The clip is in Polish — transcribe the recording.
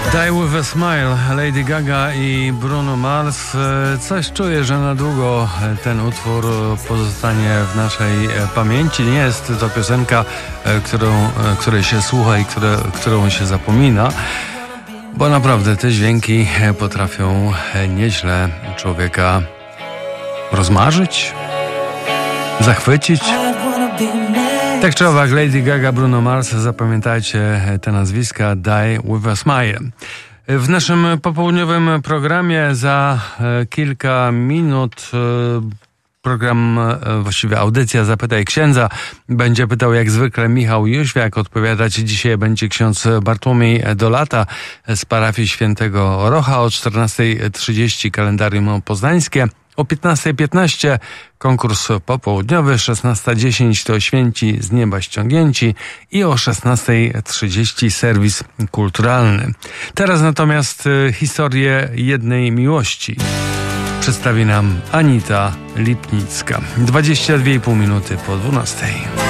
Die with a Smile, Lady Gaga i Bruno Mars. Coś czuję, że na długo ten utwór pozostanie w naszej pamięci. Nie jest to piosenka, której się słucha i którą się zapomina, bo naprawdę te dźwięki potrafią nieźle człowieka rozmarzyć, zachwycić. Tak czy owak, Lady Gaga, Bruno Mars, zapamiętajcie te nazwiska, Die with a Smile. W naszym popołudniowym programie za kilka minut program, właściwie audycja Zapytaj Księdza. Będzie pytał jak zwykle Michał Jóźwiak. Odpowiadać dzisiaj będzie ksiądz Bartłomiej Dolata z parafii Świętego Rocha. O 14:30 kalendarium poznańskie. O 15:15 konkurs popołudniowy, 16:10 to Święci z nieba ściągnięci i o 16:30 serwis kulturalny. Teraz natomiast historię jednej miłości przedstawi nam Anita Lipnicka. 22,5 minuty po 12.